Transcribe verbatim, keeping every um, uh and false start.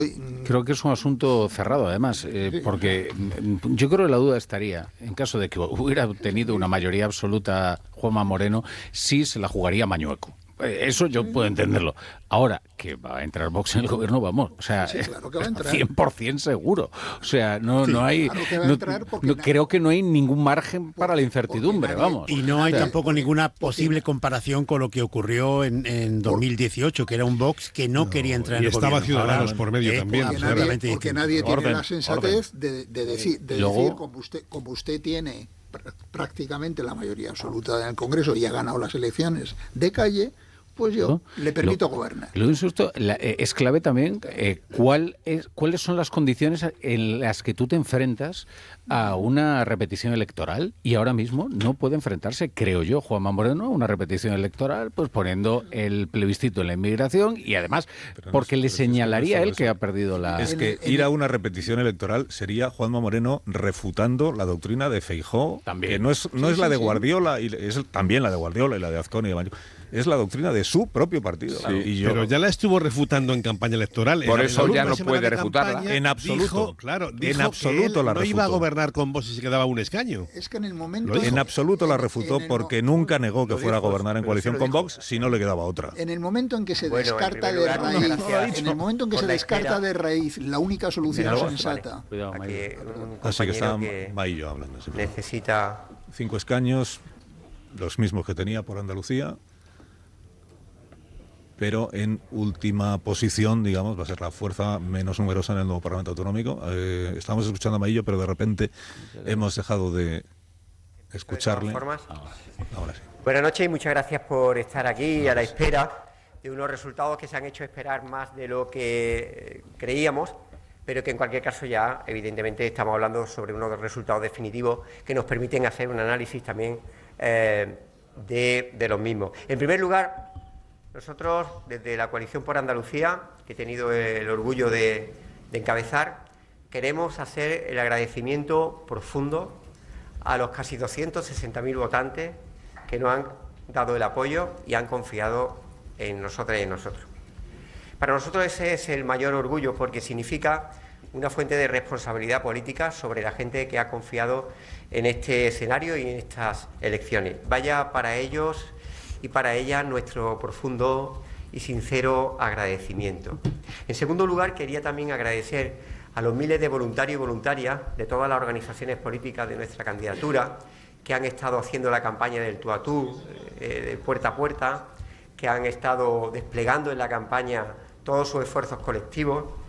Creo que es un asunto cerrado, además, eh, porque yo creo que la duda estaría, en caso de que hubiera tenido una mayoría absoluta Juanma Moreno, sí se la jugaría Mañueco. Eso yo puedo entenderlo. Ahora, que va a entrar Vox en el gobierno, vamos, o sea, sí, claro que va a entrar. cien por ciento seguro. O sea, no, Sí, no hay... claro que va a no, entrar porque no, na- creo que no hay ningún margen para la porque incertidumbre, nadie- vamos. Y no hay O sea, tampoco ninguna posible comparación con lo que ocurrió en, en dos mil dieciocho, que era un Vox que no, quería entrar en y el estaba gobierno. Ciudadanos Ahora, por medio eh, también, Porque claro. nadie, completamente porque distinto. nadie tiene Orden, la sensatez de, de decir, de Luego- decir como usted, como usted tiene pr- prácticamente la mayoría absoluta en el Congreso y ha ganado las elecciones de calle, pues yo ¿no? le permito Lo- gobernar. Lo insisto, la- eh, es clave también eh, cuál es, cuáles son las condiciones en las que tú te enfrentas a una repetición electoral, y ahora mismo no puede enfrentarse, creo yo, Juanma Moreno, a una repetición electoral, pues poniendo el plebiscito en la inmigración, y además Pero no porque es- le pero si es que no señalaría es a solo él que eso. ha perdido la... Es En que el- en ir a el- una repetición electoral sería Juanma Moreno refutando la doctrina de Feijóo, También. que no es, no Sí, es la sí, de sí. Guardiola, y es también la de Guardiola y la de Azcón y de Mañueco. Es la doctrina de su propio partido. Y yo, Pero ya la estuvo refutando en campaña electoral. Por En la- eso en la ya última no semana puede de refutarla. campaña En absoluto. dijo, claro, En dijo absoluto que él la no iba a refutó. gobernar con Vox si se quedaba un escaño. Es que en el momento... Lo dijo. en absoluto la en- refutó en el mo- porque nunca negó que Lo fuera a dijo, gobernar en pero coalición sí lo con dijo. Vox si no le quedaba otra. En el momento en que se Bueno, en descarta primer de lugar, raíz, gracias en el momento en que por se la descarta espera. de raíz la única solución Mira, sensata, Cuidado, Aquí Mayo. un Así que está compañero que Maillo hablando. sí. necesita... Cinco escaños, los mismos que tenía por Andalucía, pero en última posición, digamos, va a ser la fuerza menos numerosa en el nuevo Parlamento Autonómico. Eh, estamos escuchando a Maillo, pero de repente hemos dejado de escucharle. De todas formas, Ahora sí. buenas noches y muchas gracias por estar aquí a la espera de unos resultados que se han hecho esperar más de lo que creíamos, pero que en cualquier caso ya, evidentemente, estamos hablando sobre unos resultados definitivos que nos permiten hacer un análisis también eh, de, de los mismos. En primer lugar, nosotros, desde la Coalición por Andalucía, que he tenido el orgullo de, de encabezar, queremos hacer el agradecimiento profundo a los casi doscientos sesenta mil votantes que nos han dado el apoyo y han confiado en nosotros y en nosotros. Para nosotros ese es el mayor orgullo porque significa una fuente de responsabilidad política sobre la gente que ha confiado en este escenario y en estas elecciones. Vaya para ellos y para ellas nuestro profundo y sincero agradecimiento. En segundo lugar, quería también agradecer a los miles de voluntarios y voluntarias de todas las organizaciones políticas de nuestra candidatura que han estado haciendo la campaña del tú a tú, eh, del puerta a puerta, que han estado desplegando en la campaña todos sus esfuerzos colectivos